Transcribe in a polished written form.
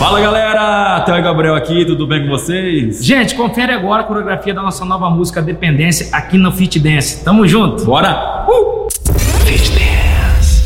Fala galera, Theo e Gabriel aqui, tudo bem com vocês? Gente, confere agora a coreografia da nossa nova música Dependência aqui no Fit Dance. Tamo junto! Bora!